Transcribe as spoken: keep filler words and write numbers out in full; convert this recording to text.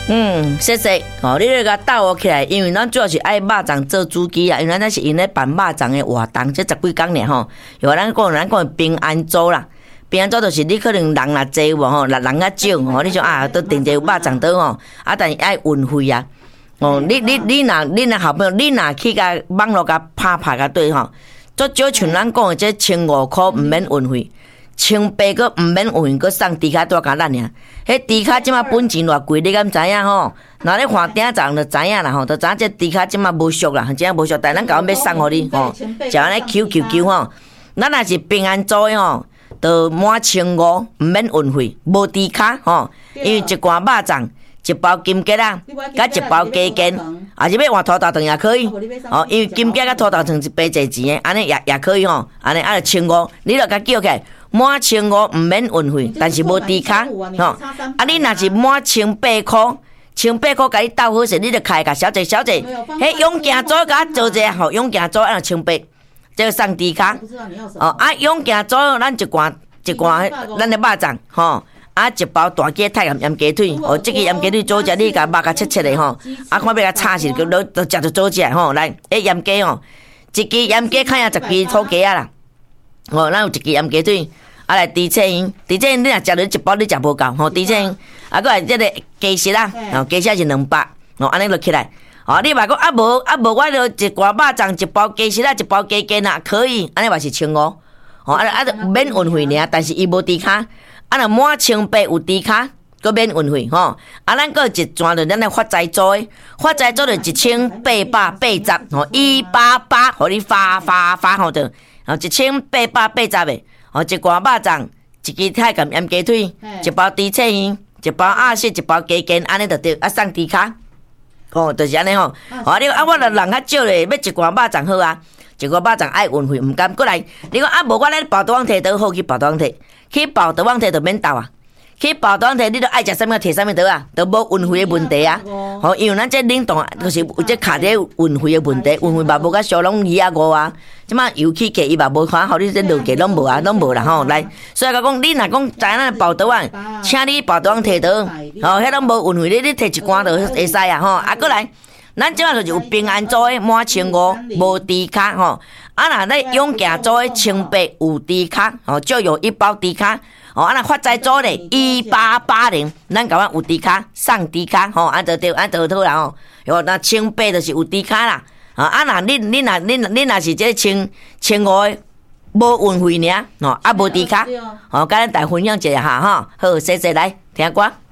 嗯，谢谢。哦，你那个带我起来，因为咱主要是爱肉粽做主机啊，因为咱是因咧办肉粽的活动，这十几工呢吼。有咱讲咱讲平安粥啦，平安粥就是你可能人若济无吼，若人较少吼，你想啊，都订一个肉粽倒吼，啊，但是爱运费啊。哦，你你你若你若好朋友，你若去甲网络甲拍拍甲对吼，足少像咱讲的这千五箍毋免运费。千八个毋免运费，佮送猪脚带甲咱尔。迄猪脚即马本钱偌贵，你敢知影吼？若咧看顶站就知影啦吼，就知影这猪脚即马无俗啦，真正无俗。但咱甲阮要送互你吼，就安尼 Q Q Q 吼。咱若是平安做的吼，就满千五毋免运费，无猪脚吼，因为一罐肉粽。一包金桔啊，甲一包鸡根，啊是要换土豆糖也可以，哦，因为金桔甲土豆糖是白济钱的，安尼也也可以吼，安尼啊就千五，你著甲叫起来，满千五毋免运费，但是无猪脚，吼，啊你若是满千八箍，千八箍甲你斗好势，你著开甲小姐小姐，迄永健组甲我做者吼，永健组啊千八，这个送猪脚，哦啊永健组咱一罐一罐咱的肉粽吼。啊，一包大鸡太咸盐鸡腿，哦，这个盐鸡腿做起来，你甲肉甲切切的吼，啊，看要甲炒是，佮都食就做起来吼，来，诶，盐鸡吼，一支盐鸡看下十支土鸡啊啦，哦，咱有一支盐鸡腿，啊来猪切鱼，猪切鱼你若食着一包你食无够，吼，猪切鱼，啊，佮来这个鸡翅啦，哦，鸡翅是两百，哦，安尼就起来，哦，你话讲啊无啊无，我就一罐肉粽，一包鸡翅啦，一包鸡筋啊，可以，安尼嘛是千五，哦，啊啊免运费尔，但是伊无猪脚。啊，若满千八有猪脚，佮免运费吼。啊，咱佮一转着咱来发财做诶，发财做着一千八百八十吼，一八八，互你发发发吼着，吼一千八百八十诶，吼一罐肉粽，一支太咸盐鸡腿，一包猪切鱼，一包鸭舌，一包鸡筋，安尼就对，啊送猪脚，吼，就是安尼吼。吼，你啊，我着人较少咧，要一罐肉粽好啊，一罐肉粽爱运费，毋甘过来。你讲啊，无我咧包桌网摕倒好去包桌网摕。去报倒网摕就免斗啊！去报倒网摕，你都爱食啥物摕啥物倒啊，都无运费的问题啊！吼，因为咱这领导就是有这卡伫运费的问题，运费嘛无甲小拢二啊五啊，即马油气价伊嘛无看好，你这落价拢无啊，拢无啦吼！来，所以讲讲你若讲知咱报倒啊，请你报倒网摕倒，吼，迄拢无运费，你你摕一罐就会使啊吼！啊，过来，咱即马就是有平安做的满千五，无猪脚吼。啊，若咧永健做诶千八有猪脚，哦，就有一包猪脚，哦，啊，若发财做咧一八八零，咱甲我有猪脚送猪脚，吼，安就对，安就好啦吼。哟，那千八就是有猪脚啦，啊，啊，若你你若你你若是这千千五诶，无运费尔，哦，啊无猪脚，哦，甲咱大分享一下哈，好，谢谢来听歌。